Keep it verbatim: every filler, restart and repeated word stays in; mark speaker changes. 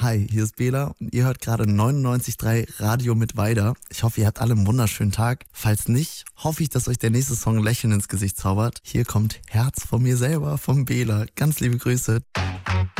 Speaker 1: Hi, hier ist Bela und ihr hört gerade neunundneunzig Komma drei Radio mit Weider. Ich hoffe, ihr habt alle einen wunderschönen Tag. Falls nicht, hoffe ich, dass euch der nächste Song ein Lächeln ins Gesicht zaubert. Hier kommt Herz von mir selber, vom Bela. Ganz liebe Grüße.